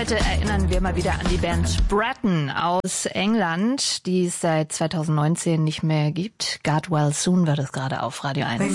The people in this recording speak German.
Heute erinnern wir mal wieder an die Band Bratton aus England, die es seit 2019 nicht mehr gibt. God Well Soon wird es gerade auf Radio 1.